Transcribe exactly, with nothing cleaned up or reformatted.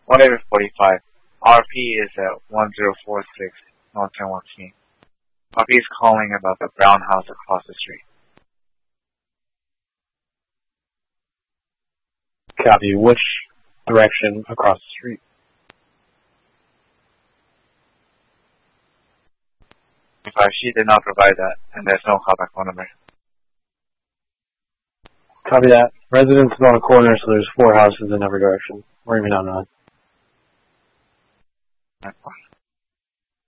one eight forty-five. R P is at one zero four six North ten Joaquin. R P is calling about the brown house across the street. Copy. Which direction across the street? She did not provide that, and there's no callback phone number. Copy that. Residence is on a corner, so there's four houses in every direction. We're even on none.